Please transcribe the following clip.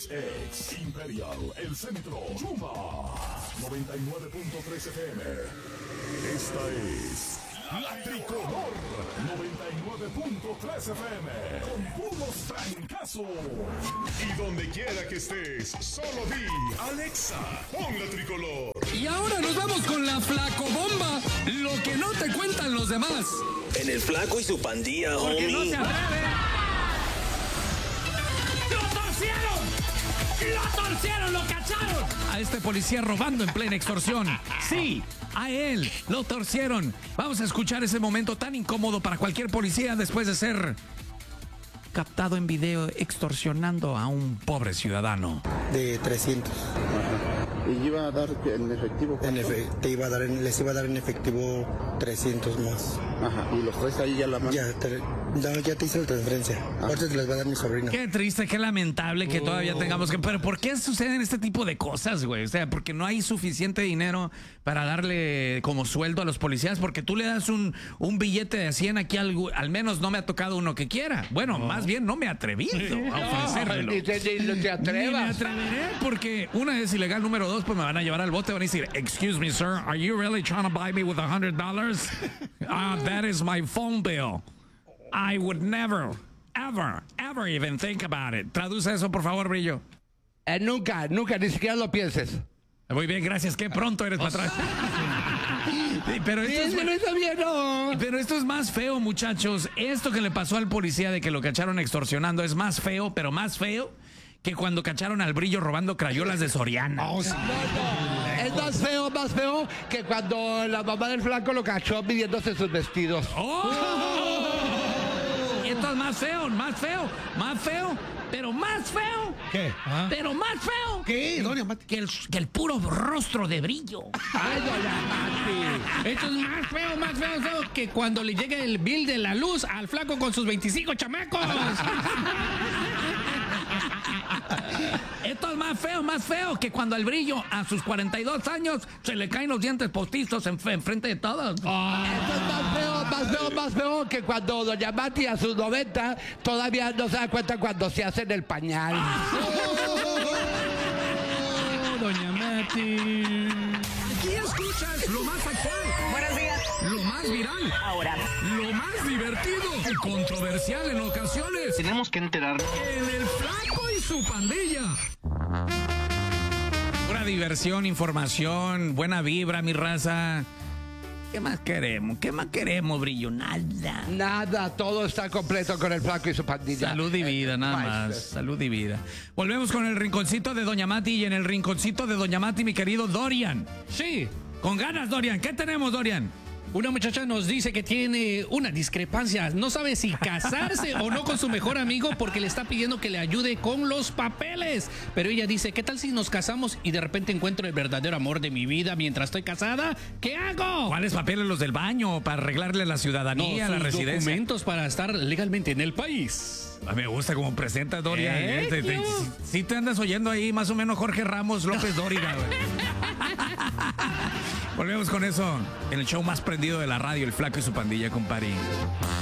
Ex Imperial, El Centro, Yuma, 99.3 FM. Esta es La Tricolor, 99.3 FM. Con puros trancazos. Y donde quiera que estés, solo di Alexa, pon La Tricolor. Y ahora nos vamos con la flacobomba, lo que no te cuentan los demás. En el Flaco y su pandilla, Porque homie. no se atreve. ¡Lo torcieron! ¡Lo cacharon! A este policía robando en plena extorsión. Sí, a él lo torcieron. Vamos a escuchar ese momento tan incómodo para cualquier policía después de ser captado en video extorsionando a un pobre ciudadano. De 300. ¿Y iba a dar en efectivo? Les iba a dar en efectivo 300 más. Ajá, ¿y los traes ahí ya la mano? Ya te hice la transferencia. Ahorita te las va a dar mi sobrino. Qué triste, qué lamentable que todavía tengamos que... Pero ¿por qué suceden este tipo de cosas, güey? O sea, porque no hay suficiente dinero para darle como sueldo a los policías, porque tú le das un billete de 100 aquí, al menos no me ha tocado uno que quiera. Bueno, más bien no me he atrevido a ofrecérmelo. Ni te atrevas. Ni me atreveré, porque una es ilegal, número dos, pues me van a llevar al bote, van a decir, excuse me, sir, are you really trying to buy me with $100? That is my phone bill. I would never, ever even think about it. Traduce eso, por favor, Brillo. Nunca, ni siquiera lo pienses. Muy bien, gracias. Qué pronto eres para atrás. Sí, pero esto es más feo, muchachos. Esto que le pasó al policía de que lo cacharon extorsionando es más feo, pero más feo que cuando cacharon al Brillo robando crayolas de Soriana. No. Es más feo que cuando la mamá del Flaco lo cachó midiéndose sus vestidos. Esto es más feo, pero más feo. ¿Qué? ¿Ah? Pero más feo. ¿Qué, doña Mati? Que el puro rostro de Brillo. Ay, doña Mati. Esto es más feo que cuando le llega el bill de la luz al Flaco con sus 25 chamacos. Esto es más feo que cuando al Brillo a sus 42 años se le caen los dientes postizos enfrente de todos. Esto es más feo que cuando doña Mati a sus 90 todavía no se da cuenta cuando se hace en el pañal. Doña Mati. Aquí escuchas lo más actual. Buenos días. Lo más viral. Ahora, Lo más divertido y controversial en ocasiones. tenemos que enterarnos. En el Flaco y su pandilla. Pura diversión, información, buena vibra, mi raza. ¿Qué más queremos, Brillo? Nada, todo está completo con el Flaco y su pandilla. Salud y vida, nada más. Salud y vida. Volvemos con el rinconcito de Doña Mati. Y en el rinconcito de Doña Mati, mi querido Dorian. Sí, Con ganas, Dorian. ¿Qué tenemos, Dorian? una muchacha nos dice que tiene una discrepancia. No sabe si casarse o no con su mejor amigo porque le está pidiendo que le ayude con los papeles. Pero ella dice, ¿qué tal si nos casamos y de repente encuentro el verdadero amor de mi vida mientras estoy casada? ¿Qué hago? ¿Cuáles papeles? ¿Los del baño? ¿Para arreglarle la ciudadanía, la sus residencia? documentos para estar legalmente en el país. A mí me gusta cómo presenta Dorian. Sí te andas oyendo ahí más o menos Jorge Ramos López Dóriga. Volvemos con eso en el show más prendido de la radio, el Flaco y su pandilla, compadre.